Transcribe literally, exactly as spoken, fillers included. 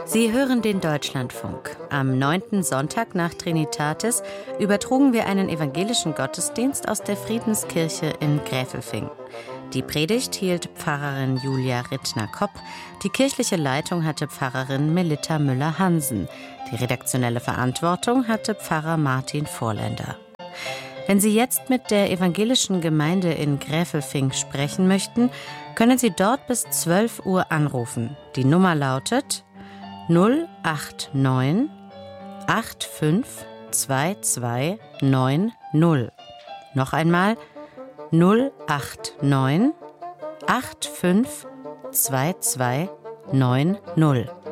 Sie hören den Deutschlandfunk. Am neunten Sonntag nach Trinitatis übertrugen wir einen evangelischen Gottesdienst aus der Friedenskirche in Gräfelfing. Die Predigt hielt Pfarrerin Julia Rittner-Kopp. Die kirchliche Leitung hatte Pfarrerin Melitta Müller-Hansen. Die redaktionelle Verantwortung hatte Pfarrer Martin Vorländer. Wenn Sie jetzt mit der evangelischen Gemeinde in Gräfelfing sprechen möchten, können Sie dort bis zwölf Uhr anrufen. Die Nummer lautet null acht neun acht fünf zwei zwei neun null. Noch einmal null acht neun acht fünf zwei zwei neun null.